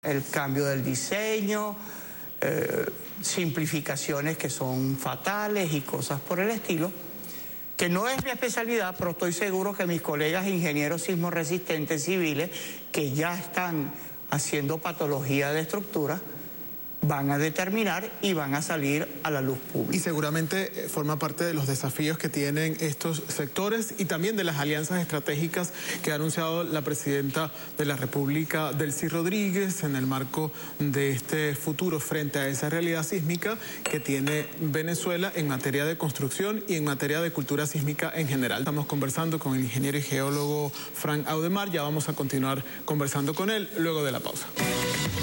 El cambio del diseño, simplificaciones que son fatales y cosas por el estilo, que no es mi especialidad, pero estoy seguro que mis colegas ingenieros sismorresistentes civiles, que ya están haciendo patología de estructura, van a determinar y van a salir a la luz pública. Y seguramente forma parte de los desafíos que tienen estos sectores y también de las alianzas estratégicas que ha anunciado la presidenta de la República, Delcy Rodríguez, en el marco de este futuro frente a esa realidad sísmica que tiene Venezuela en materia de construcción y en materia de cultura sísmica en general. Estamos conversando con el ingeniero y geólogo Frank Audemars, ya vamos a continuar conversando con él luego de la pausa.